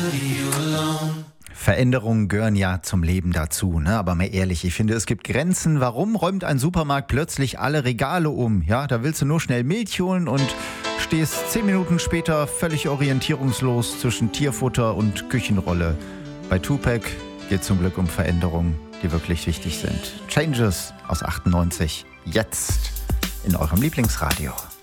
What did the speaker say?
Veränderungen gehören ja zum Leben dazu, ne? Aber mal ehrlich, ich finde, es gibt Grenzen. Warum räumt ein Supermarkt plötzlich alle Regale um? Ja, da willst du nur schnell Milch holen und stehst 10 Minuten später völlig orientierungslos zwischen Tierfutter und Küchenrolle. Bei Tupac geht zum Glück um Veränderungen, die wirklich wichtig sind. Changes aus 98, jetzt in eurem Lieblingsradio.